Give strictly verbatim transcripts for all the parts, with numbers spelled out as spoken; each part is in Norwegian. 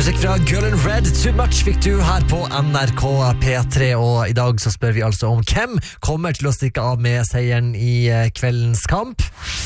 Musikk fra Girl in Red, Too Much fikk du her på N R K P tre. Og i dag så spør vi altså om hvem kommer til å stikke av med seieren i kveldens kamp.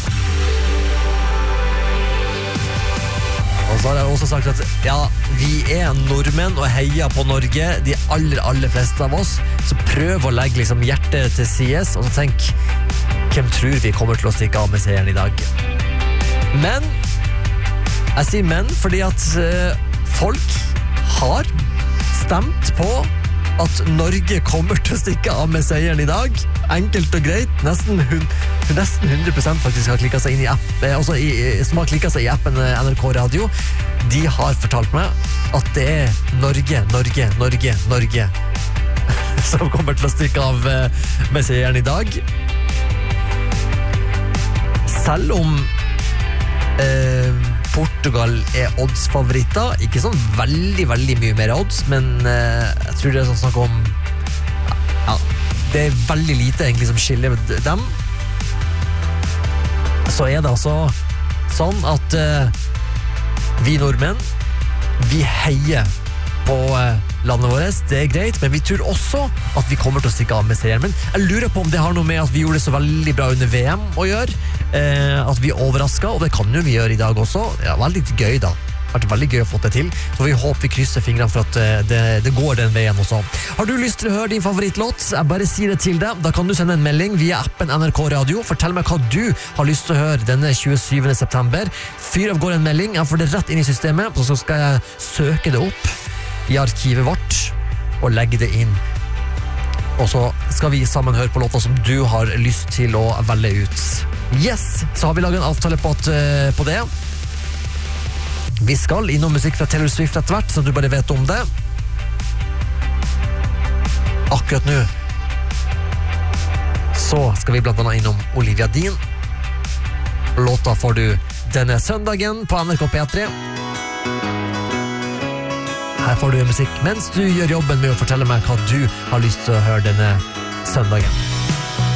Og så har jeg også sagt at ja, vi er nordmenn og heier på Norge, de aller, aller fleste av oss. Så prøv å legge liksom hjertet til sides, og så tenk, hvem tror vi kommer til å stikke av med seieren i dag? Men, jeg sier men fordi at uh, folk har stemt på at Norge kommer til å stikke av med seieren i dag. Enkelt og greit. Nesten, hun, nesten hundre prosent faktisk har klikket seg inn i app, eh, også i, som har klikket seg i appen N R K Radio. De har fortalt meg at det er Norge, Norge, Norge, Norge som kommer til å stikke av eh, med seieren i dag. Selv om eh, Portugal er oddsfavoritter, ikke sånn veldig, veldig mye mer odds, men eh, jeg tror det er sånn snakk om ja, det er veldig lite egentlig som skiller dem. Så er det altså sånn at eh, vi nordmenn, vi heier på eh, landet vårt, det er greit, men vi tror også at vi kommer til å stikke av med serien. Men jeg lurer på om det har noe med at vi gjorde det så veldig bra under V M å gjøre, eh, at vi overrasket, og det kan jo vi gjøre i dag også. Ja, veldig gøy da. Det har vært veldig gøy å få det til, så vi håper vi krysser fingrene for at eh, det, det går den veien også. Har du lyst til å høre din favorittlåt? Jeg bare sier det til deg. Da kan du sende en melding via appen N R K Radio. Fortell meg hva du har lyst til å høre denne tjuesyvende september. Fyr av går en melding, jeg får det rett inn i systemet, og så skal jeg søke det opp i arkivet vårt og legge det inn. Og så skal vi sammen høre på låta som du har lyst til å velge ut. Yes, så har vi laget en avtale på, at, uh, på det. Vi skal innom musikk fra Taylor Swift etter hvert, så du bare vet om det. Akkurat nå så skal vi blant annet innom Olivia Dean. Låta får du denne søndagen på N R K P tre. Her får du musikk mens du gjør jobben med å fortelle meg hva du har lyst til å høre denne søndagen.